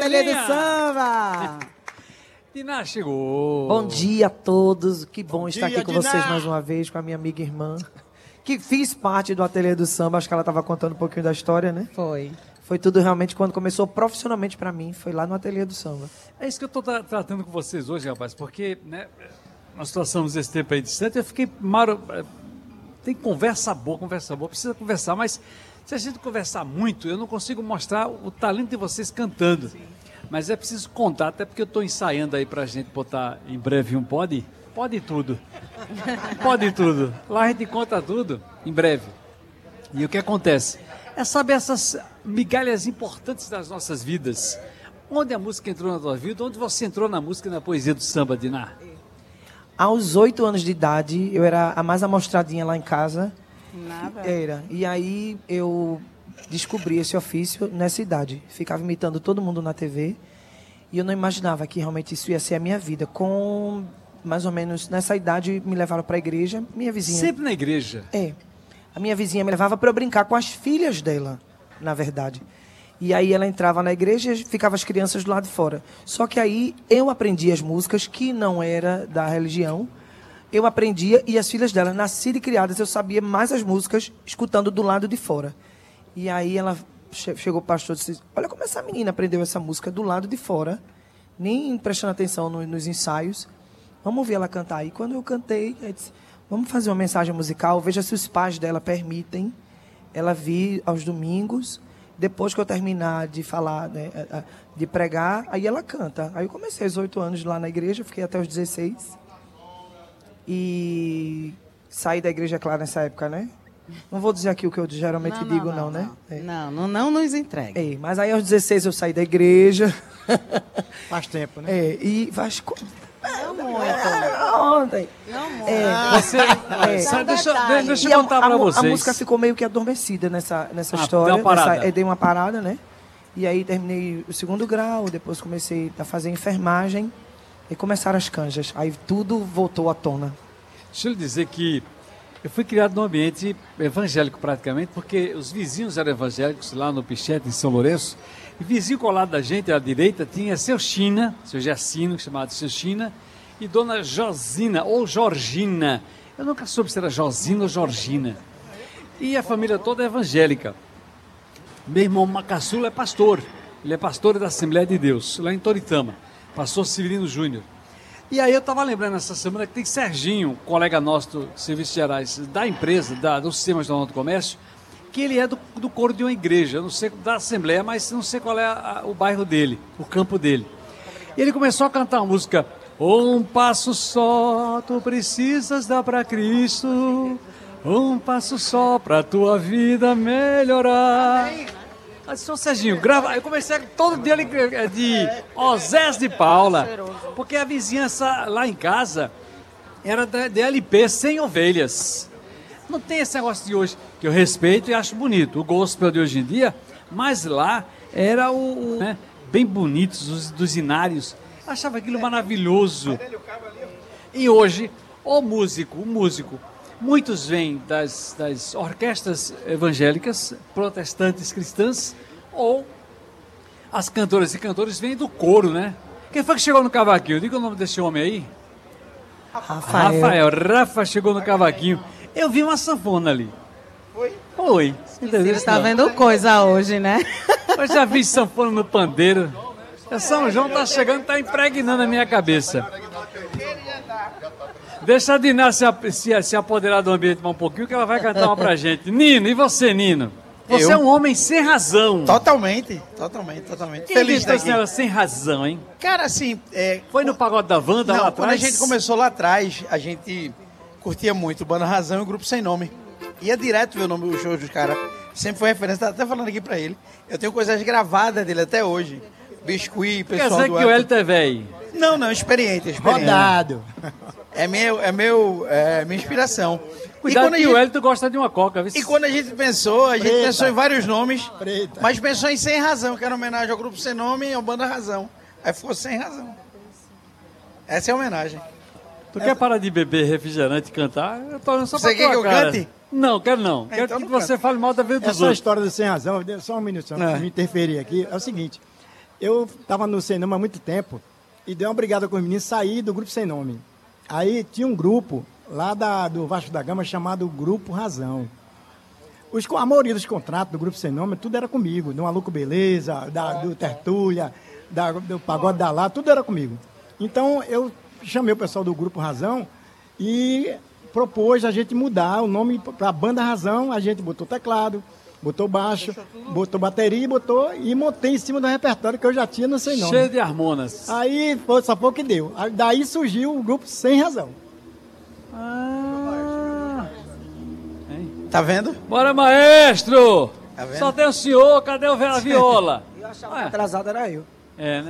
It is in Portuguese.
Ateliê do Samba! Diná chegou. Bom dia a todos. Que bom estar aqui com vocês mais uma vez, com a minha amiga e irmã, que fiz parte do Ateliê do Samba. Acho que ela estava contando um pouquinho da história, né? Foi tudo realmente quando começou profissionalmente para mim, foi lá no Ateliê do Samba. É isso que eu estou tratando com vocês hoje, rapaz, porque, né, nós passamos esse tempo aí distante, eu fiquei tem conversa boa, precisa conversar, mas se a gente conversar muito, eu não consigo mostrar o talento de vocês cantando. Sim. Mas é preciso contar, até porque eu estou ensaiando aí pra gente botar em breve um pode tudo. Pode tudo. Lá a gente conta tudo em breve. E o que acontece? É saber essas migalhas importantes das nossas vidas. Onde a música entrou na tua vida? Onde você entrou na música e na poesia do samba, Diná? Aos 8 anos de idade, eu era a mais amostradinha lá em casa. Nada. Era. E aí eu descobri esse ofício nessa idade. Ficava imitando todo mundo na TV. E eu não imaginava que realmente isso ia ser a minha vida. Com mais ou menos nessa idade, me levaram para a igreja. Minha vizinha. Sempre na igreja? É. A minha vizinha me levava para eu brincar com as filhas dela, na verdade. E aí ela entrava na igreja e ficava as crianças do lado de fora. Só que aí eu aprendi as músicas que não era da religião. Eu aprendia e as filhas dela, nascidas e criadas, eu sabia mais as músicas escutando do lado de fora. E aí ela chegou o pastor e disse, olha como essa menina aprendeu essa música do lado de fora, nem prestando atenção nos ensaios. Vamos ouvir ela cantar. Aí quando eu cantei, eu disse, vamos fazer uma mensagem musical, veja se os pais dela permitem ela vir aos domingos. Depois que eu terminar de falar, né, de pregar, aí ela canta. Aí eu comecei aos 8 anos lá na igreja, fiquei até os 16. E saí da igreja, claro, nessa época, né? Não vou dizer aqui o que eu geralmente digo, né? Não nos entregue. É, mas aí aos 16 eu saí da igreja. Faz tempo, né? É, e faz... Não muito. Ontem. Não muito. Deixa eu contar pra vocês. A música ficou meio que adormecida nessa história. Deu uma parada. Dei uma parada, né? E aí terminei o 2º grau, depois comecei a fazer enfermagem e começaram as canjas. Aí tudo voltou à tona. Deixa eu lhe dizer que eu fui criado num ambiente evangélico praticamente, porque os vizinhos eram evangélicos lá no Pichete, em São Lourenço. E vizinho colado da gente, à direita, tinha seu China, seu Jacino, chamado seu China, e dona Josina, ou Georgina. Eu nunca soube se era Josina ou Georgina. E a família toda é evangélica. Meu irmão Macaçula é pastor. Ele é pastor da Assembleia de Deus, lá em Toritama. Pastor Severino Júnior. E aí eu estava lembrando essa semana que tem Serginho, colega nosso do Serviços Gerais, da empresa, do Sistema Nacional do Comércio, que ele é do coro de uma igreja, eu não sei da Assembleia, mas não sei qual é o bairro dele, o campo dele. E ele começou a cantar a música, um passo só tu precisas dar para Cristo, um passo só para tua vida melhorar. Eu disse, Serginho, grava. Aí eu comecei todo dia de Osés de Paula, porque a vizinhança lá em casa era de LP sem ovelhas. Não tem esse negócio de hoje, que eu respeito e acho bonito, o gospel de hoje em dia, mas lá era né, bem bonitos, dos inários. Eu achava aquilo maravilhoso. E hoje, o músico, muitos vêm das orquestras evangélicas, protestantes cristãs, ou as cantoras e cantores vêm do coro, né? Quem foi que chegou no cavaquinho? Diga o nome desse homem aí. Rafa chegou no cavaquinho. Eu vi uma sanfona ali. Foi. Você está vendo coisa hoje, né? Eu já vi sanfona no pandeiro. São João tá chegando, tá impregnando a minha cabeça. Deixa a Diná se apoderar do ambiente mais um pouquinho, que ela vai cantar uma pra gente. Nino, e você, Nino? Você é um homem sem razão. Totalmente. Quem feliz daqui. Sem razão, hein? Cara, assim... Foi no Pagode da Wanda lá atrás? Quando a gente começou lá atrás, a gente curtia muito o Banda Razão e o Grupo Sem Nome. Ia direto ver o nome do show dos caras. Sempre foi referência, tava até falando aqui pra ele. Eu tenho coisas gravadas dele até hoje. Biscuit, pessoal do... Quer dizer que o Hélio é velho? Não, experiente. Rodado. É minha inspiração. Cuidado que o Hélio gosta de uma coca. Viu? E quando a gente pensou em vários nomes, mas pensou em Sem Razão, que era homenagem ao Grupo Sem Nome e ao Banda Razão. Aí ficou Sem Razão. Essa é a homenagem. Tu quer parar de beber refrigerante e cantar? Eu tô olhando só pra Você quer que eu cante? Não, quero não. Então Quero que você fale mal da vida dos outros. Essa história do Sem Razão, só um minuto, me interferir aqui, é o seguinte. eu estava no Sem Nome há muito tempo e dei uma brigada com os meninos, saí do Grupo Sem Nome. Aí tinha um grupo lá do Vasco da Gama chamado Grupo Razão. A maioria dos contratos do Grupo Sem Nome, tudo era comigo. Do Maluco Beleza, do Tertúlia, do Pagode da Lá, tudo era comigo. Então, eu chamei o pessoal do Grupo Razão e propôs a gente mudar o nome para a Banda Razão. A gente botou teclado, botou baixo, botou bateria e montei em cima do repertório que eu já tinha no Sem Nome. Cheio de harmonas. Aí, só foi o que deu. Aí, daí surgiu o Grupo Sem Razão. Tá vendo? Bora, maestro! Tá vendo? Só tem o senhor, cadê a viola? Eu achava que atrasado era eu. É, né?